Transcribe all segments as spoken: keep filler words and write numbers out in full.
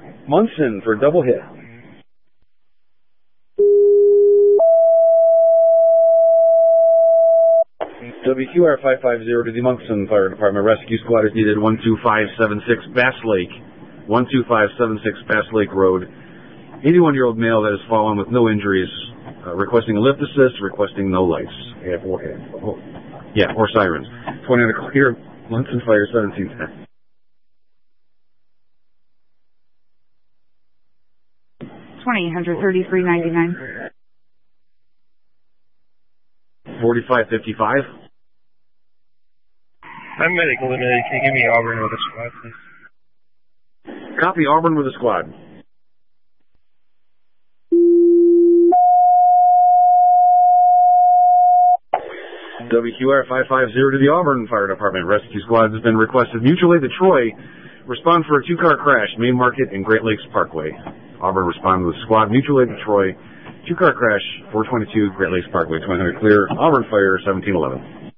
Munson for double hit. W Q R five five zero to the Munson Fire Department. Rescue squad is needed. one two five seven six Bass Lake. one two five seven six Bass Lake Road. eighty-one-year-old male that has fallen with no injuries. Uh, requesting a lift assist, requesting no lights. Yeah, or, oh, yeah, or sirens. twenty on a clear. Munson Fire seventeen ten. twenty, one thirty-three ninety-nine. forty-five fifty-five. I'm medical limited. Can you give me Auburn with a squad, please? Copy, Auburn with a squad. W Q R five five zero to the Auburn Fire Department. Rescue squad has been requested. Mutual aid to Troy. Respond for a two-car crash, Main Market and Great Lakes Parkway. Auburn respond with squad. Mutual aid to Troy. Two-car crash, four twenty-two Great Lakes Parkway, twenty hundred clear. Auburn Fire seventeen eleven.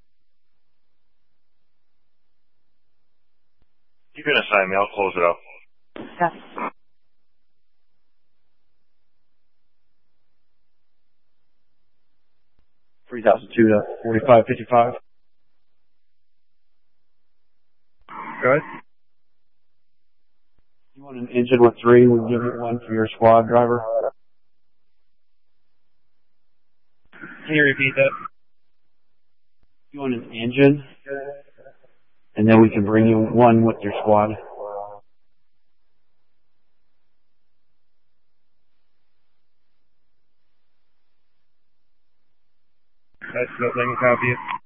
You can assign me. I'll close it up. Copy. three thousand two to forty-five fifty-five. Go ahead. You want an engine with three? We'll give you one for your squad driver. Can you repeat that? You want an engine? And then we can bring you one with your squad. That's the thing, copy it.